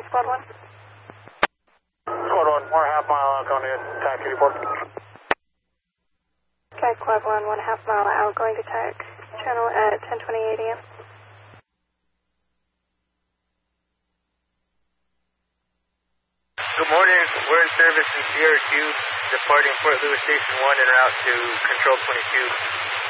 Squad 1. Squad 1, 1.5 mile out going to attack 84. Okay, Squad 1, 1.5 mile out going to attack. Channel at 10:28 AM. Good morning. We're in service in Sierra 2, departing Fort Lewis Station 1 en route to Control 22.